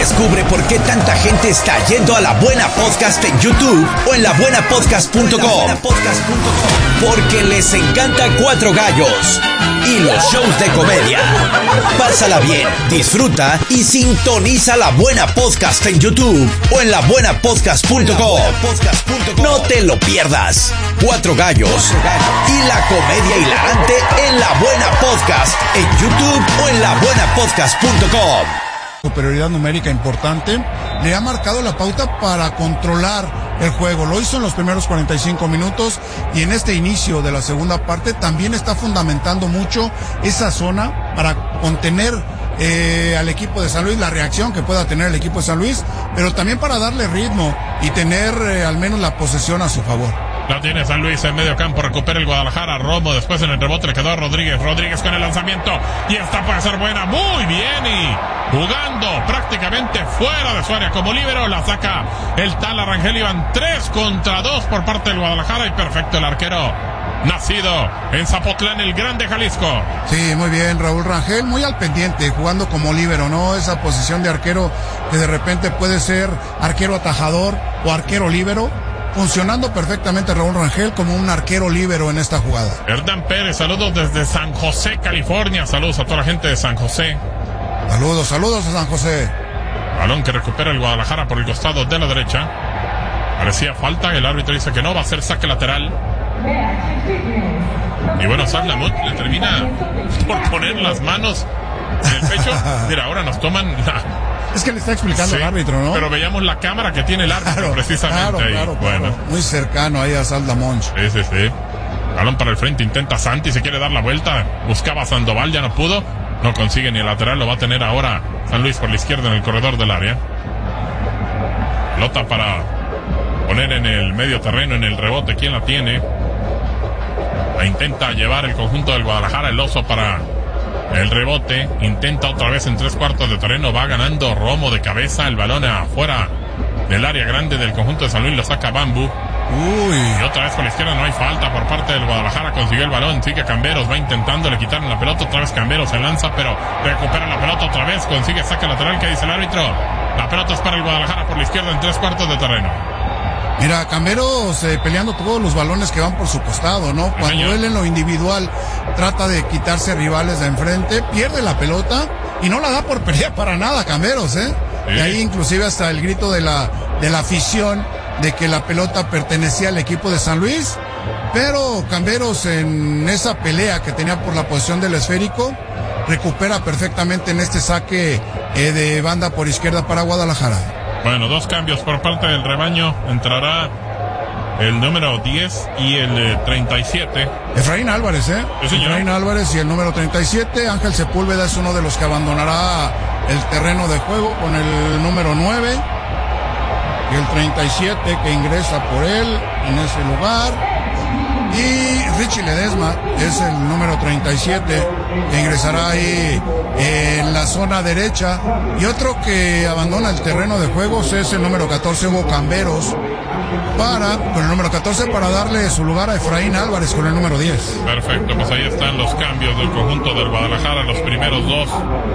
Descubre por qué tanta gente está yendo a La Buena Podcast en YouTube o en labuenapodcast.com. Porque les encanta Cuatro Gallos y los shows de comedia. Pásala bien, disfruta y sintoniza La Buena Podcast en YouTube o en labuenapodcast.com. No te lo pierdas. Cuatro Gallos y la comedia hilarante en La Buena Podcast en YouTube o en labuenapodcast.com. Superioridad numérica importante, le ha marcado la pauta para controlar el juego. Lo hizo en los primeros 45 minutos y en este inicio de la segunda parte también está fundamentando mucho esa zona para contener al equipo de San Luis, la reacción que pueda tener el equipo de San Luis, pero también para darle ritmo y tener al menos la posesión a su favor. La tiene San Luis en medio campo, recupera el Guadalajara, Romo, después en el rebote le quedó a Rodríguez con el lanzamiento, y esta puede ser buena, muy bien, y jugando prácticamente fuera de su área como líbero, la saca el tal Rangel. Iban 3 contra 2 por parte del Guadalajara, y perfecto el arquero, nacido en Zapotlán, el Grande, Jalisco. Sí, muy bien, Raúl Rangel, muy al pendiente, jugando como líbero, ¿no? Esa posición de arquero que de repente puede ser arquero atajador o arquero líbero, funcionando perfectamente Raúl Rangel como un arquero líbero en esta jugada. Hernán Pérez, saludos desde San José, California. Saludos a toda la gente de San José. Saludos a San José. Balón que recupera el Guadalajara por el costado de la derecha. Parecía falta, el árbitro dice que no, va a ser saque lateral. Y bueno, Sablamut le termina por poner las manos en el pecho. Mira, ahora nos toman Es que le está explicando al árbitro, ¿no? Pero veíamos la cámara que tiene el árbitro, precisamente. Claro. Bueno. Muy cercano ahí a Saldamonch. Sí. Balón para el frente, intenta Santi, se quiere dar la vuelta. Buscaba a Sandoval, ya no pudo. No consigue ni el lateral, lo va a tener ahora San Luis por la izquierda en el corredor del área. Pelota para poner en el medio terreno, en el rebote. ¿Quién la tiene? La intenta llevar el conjunto del Guadalajara, el oso para el rebote, intenta otra vez en 3/4 de terreno, va ganando Romo de cabeza, el balón afuera del área grande del conjunto de San Luis, lo saca Bambu. Y otra vez con la izquierda, no hay falta por parte del Guadalajara, consiguió el balón, sigue Camberos, va intentando, le quitaron la pelota, otra vez Camberos se lanza, pero recupera la pelota otra vez, consigue saque lateral. ¿Qué dice el árbitro? La pelota es para el Guadalajara por la izquierda en 3/4 de terreno. Mira, Camberos peleando todos los balones que van por su costado, ¿no? Cuando él en lo individual trata de quitarse rivales de enfrente, pierde la pelota y no la da por pelea para nada, Camberos, ¿eh? Sí. Y ahí inclusive hasta el grito de la afición de que la pelota pertenecía al equipo de San Luis, pero Camberos en esa pelea que tenía por la posición del esférico, recupera perfectamente en este saque de banda por izquierda para Guadalajara. Bueno, 2 cambios por parte del rebaño. Entrará el número 10 y el 37. Efraín Álvarez, Sí, señor. Efraín Álvarez y el número 37. Ángel Sepúlveda es uno de los que abandonará el terreno de juego con el número 9. Y el 37 que ingresa por él en ese lugar. Y Richie Ledesma es el número 37 que ingresará ahí en la zona derecha. Y otro que abandona el terreno de juegos es el número 14, Hugo Camberos, con el número 14 para darle su lugar a Efraín Álvarez con el número 10. Perfecto, pues ahí están los cambios del conjunto del Guadalajara, los primeros 2.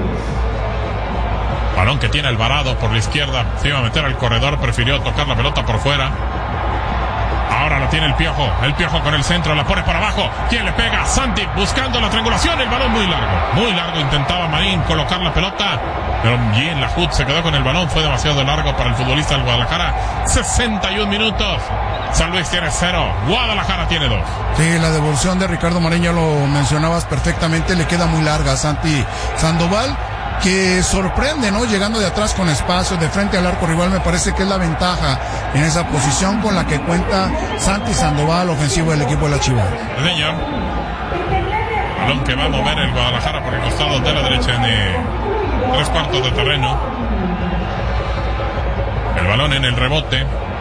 Balón que tiene Alvarado por la izquierda, se iba a meter al corredor, prefirió tocar la pelota por fuera. Ahora la tiene el Piojo con el centro, la pone para abajo. ¿Quién le pega? Santi buscando la triangulación, el balón muy largo. Intentaba Marín colocar la pelota, pero bien la HUD se quedó con el balón, fue demasiado largo para el futbolista del Guadalajara. 61 minutos. San Luis tiene 0, Guadalajara tiene 2. Sí, la devolución de Ricardo Marín, ya lo mencionabas perfectamente, le queda muy larga a Santi Sandoval, que sorprende, ¿no? Llegando de atrás con espacio, de frente al arco rival, me parece que es la ventaja en esa posición con la que cuenta Santi Sandoval, ofensivo del equipo de la Chivas. Señor. Balón que va a mover el Guadalajara por el costado de la derecha en 3/4 de terreno. El balón en el rebote.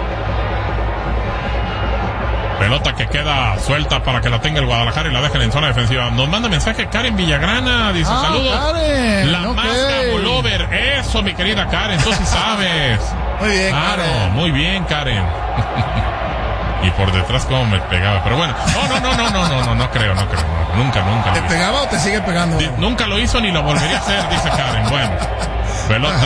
Pelota que queda suelta para que la tenga el Guadalajara y la dejen en zona defensiva. Nos manda mensaje Karen Villagrana, dice saludos. Karen, la más Bulover. Eso, mi querida Karen, tú sí sabes. Muy bien, claro, Karen. Muy bien, Karen. Y por detrás cómo me pegaba. Pero bueno, no creo. Nunca. ¿Te pegaba o te sigue pegando? Nunca lo hizo ni lo volvería a hacer, dice Karen. Bueno, pelota